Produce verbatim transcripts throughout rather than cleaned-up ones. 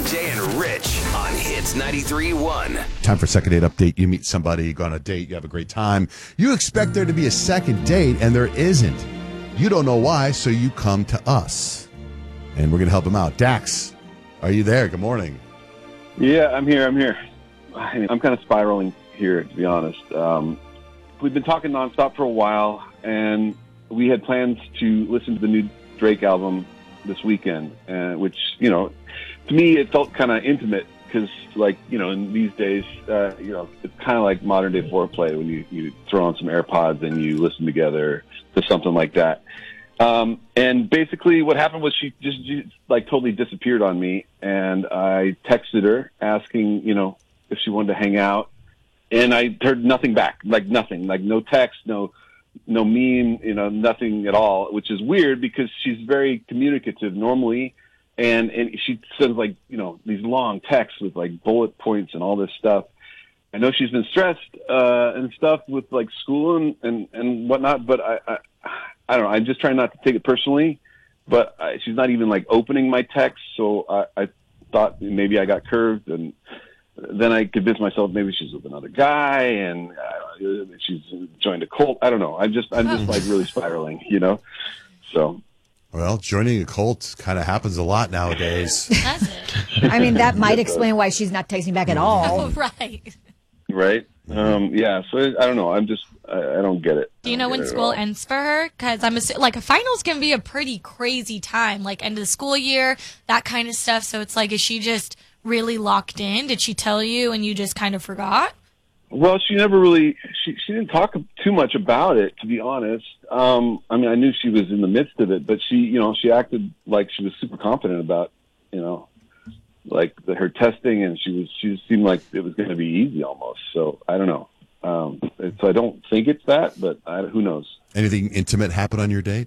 John, Jay, and Rich on Hits ninety-three point one. Time for second date update. You meet somebody, you go on a date, you have a great time. You expect there to be a second date, and there isn't. You don't know why, so you come to us. And we're going to help him out. Dax, are you there? Good morning. Yeah, I'm here. I'm here. I'm kind of spiraling here, to be honest. Um, we've been talking nonstop for a while, and we had plans to listen to the new Drake album this weekend, uh, which, you know, to me, it felt kind of intimate because, like, you know, in these days, uh, you know, it's kind of like modern day foreplay when you, you throw on some AirPods and you listen together to something like that. Um, and basically what happened was she just, just like totally disappeared on me. And I texted her asking, you know, if she wanted to hang out. And I heard nothing back, like nothing, like no text, no, no meme, you know, nothing at all, which is weird because she's very communicative normally. And, and she sends like, you know, these long texts with like bullet points and all this stuff. I know she's been stressed, uh, and stuff with like school and, and, and whatnot, but I, I, I don't know. I'm just trying not to take it personally, but I, she's not even like opening my text. So I, I thought maybe I got curved, and then I convinced myself maybe she's with another guy and uh, she's joined a cult. I don't know. I'm just, I'm just like really spiraling, you know? So. Well, joining a cult kind of happens a lot nowadays. Does it? I mean, that might explain why she's not texting back at all. Oh, right. Right. Um, yeah. So I don't know. I'm just, I, I don't get it. Do you know when school ends for her? Because I'm assu- like, finals can be a pretty crazy time, like end of the school year, that kind of stuff. So it's like, is she just really locked in? Did she tell you and you just kind of forgot? Well, she never really, she, she didn't talk too much about it, to be honest. Um, I mean, I knew she was in the midst of it, but she, you know, she acted like she was super confident about, you know, like the, her testing, and she was, she seemed like it was going to be easy almost. So I don't know. Um, so I don't think it's that, but I, who knows? Anything intimate happen on your date?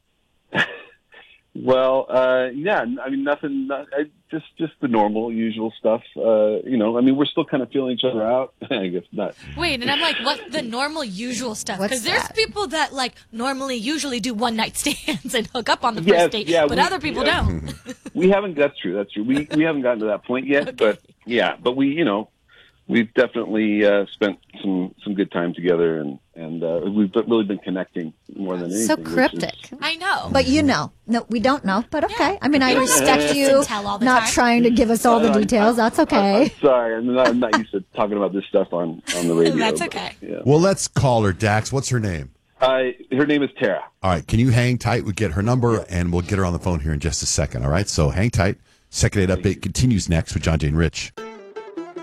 Well, uh, yeah, I mean, nothing, not, I, just, just the normal, usual stuff. Uh, you know, I mean, we're still kind of feeling each other out. I guess not. Wait, and I'm like, what the normal, usual stuff? What's Because there's that? people that, like, normally usually do one-night stands and hook up on the first Yes, date, yeah, but we- other people yeah. don't. We haven't, that's true, that's true. We, we haven't gotten to that point yet, Okay. but yeah, but we, you know, we've definitely uh, spent some, some good time together, and, and uh, we've really been connecting more than anything. So which is- cryptic. I know. But you know. No, we don't know, but okay. I mean, I You don't respect have to you listen and tell all the not time. trying to give us all the Uh, details. That's I, okay. I'm sorry, I'm not, I'm not used to talking about this stuff on, on the radio. That's but, okay. yeah. Well, let's call her, Dax. What's her name? Uh, her name is Tara. All right. Can you hang tight? We'll get her number, and we'll get her on the phone here in just a second. All right. So hang tight. Second date update continues next with John, Jay, and Rich.